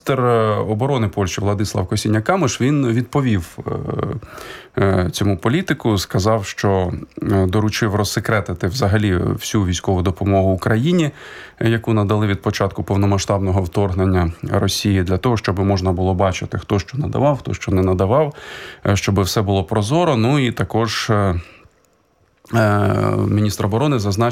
Міністр оборони Польщі Владислав Косіняк-Камиш, він відповів цьому політику, сказав, що доручив розсекретити взагалі всю військову допомогу Україні, яку надали від початку повномасштабного вторгнення Росії, для того, щоб можна було бачити, хто що надавав, хто що не надавав, щоб все було прозоро. Ну і також міністр оборони зазначив,